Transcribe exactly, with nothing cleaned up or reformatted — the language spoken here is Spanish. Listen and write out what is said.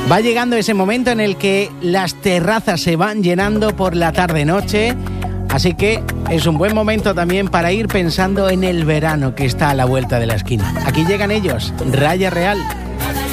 Va llegando ese momento en el que las terrazas se van llenando por la tarde-noche, así que es un buen momento también para ir pensando en el verano que está a la vuelta de la esquina. Aquí llegan ellos, Raya Real.